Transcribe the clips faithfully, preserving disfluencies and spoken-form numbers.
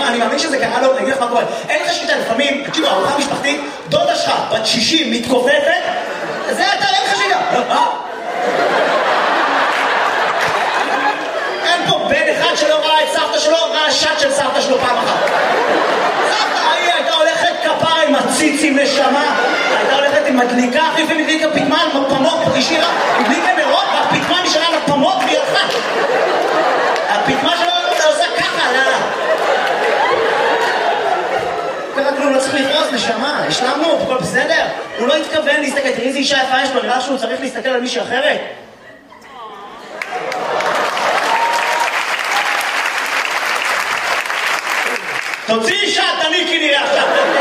אני מאמין שזה קרה לו, אני אגיד לך מה קורה. אין לך שליטה, לפעמים, תקשיבו, ארוחה משפחתית, דודה שלך, בת שישים, מתכופפת, זה אתה, אין לך שליטה. אין פה בן אחד שלא ראה את סבתא שלו, ראה שט של סבתא שלו פעם אחת. סבתא, היא הייתה הולכת כפרה עם הציצים נשמה, הייתה הולכת עם מדליקה, אחרי ומדליקה פתמן, פמות, השאירה, מדליקה נרות, והפתמן נשארה לפמות וירחה. הפתמן שלו עושה ככה, לאללה. ככה כלום, לא צריך לפרוס, נשמה, השלמנו, הכל בסדר. הוא לא התכוון להסתכל, תראי איזה אישה יפה יש לו, נראה שהוא צריך להסתכל על מישהי אחרת. תוציא אישה, תניקי נראה עכשיו.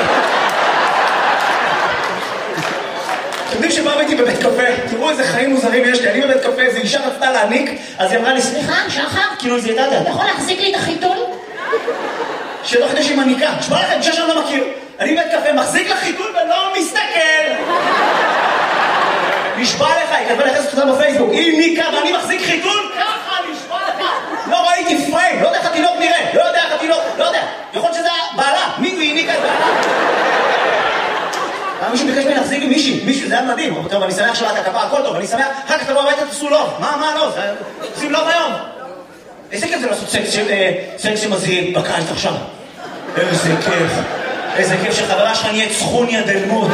אתם יודעים שבאו איתי בבית קפה, תראו איזה חיים מוזרים יש לי, אני בבית קפה, איזו אישה רצתה להניק, אז היא אמרה לי, סליחה, שחר, כאילו איזה ידעת, אתה יכול להחזיק לי את החיתול? שלא חדש עם הניקה, תשמע לכם, אישה שאני לא מכיר, אני בבית קפה, מחזיק לחיתול ולא מסתכל. נשבע לך, היא כתבה לחסת אותה בפייסבוק, היא ניקה ואני מחזיק חיתול, ככה, נשבע לך. לא ראיתי פריים, לא יודע איך התינוק נראה, לא יודע איך התינוק, לא יודע, יכול להיות שזה בעלה, מי היא ניקה את בעלה? מישהו ביקש ממני להחזיק עם מישהי, מישהו, זה היה מדהים, טוב, אני שמח שלאת הכפה, הכל טוב, אני שמח, אחר כך תבוא הביתה, תעשו לוב, מה, מה, לא, עושים לוב היום. איזה כיף זה לעשות סקס שמזהים בקיץ עכשיו. איזה כיף, איזה כיף שחברה שלך נהיית סכוניה דלמות.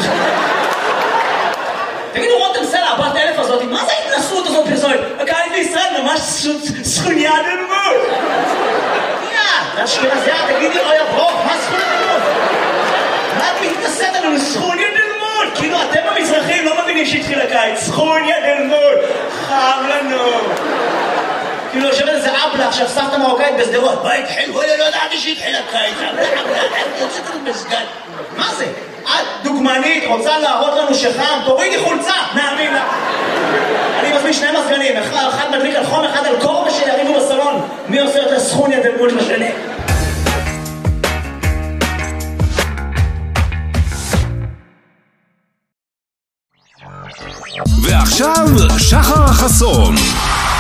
תגידו, רותם סלע, הבת אלף הזאת, מה זה ההתנסות הזאת פרסומת? הקיץ בישראל ממש סכוניה דלמות. יא, אשכנזיה, תגידי, אוי הברוך, מה סכוניה דלמות? מה את מתנסית עלינו? סכוניה דלמות! כאילו אתם המזרחים לא מבינים שהתחיל הקיץ. סכוניה דלמות! חם לנו! כאילו יושבת איזה אבלה עכשיו סבתא מרוקאית בסדרות. מה התחיל? וואלה, לא ידעתי שהתחיל הקיץ. אבלה, אבלה, אני יוצאת לנו בסגן. מה זה? את דוגמנית, רוצה להראות לנו שחם? תורידי חולצה! נאמין לה! אני מזמין שני מזגנים. אחד מדליק על חום, אחד על קור ושיריבו בסלון. מי עושה יותר סכוניה דלמות בשני? ועכשיו שחר חסון.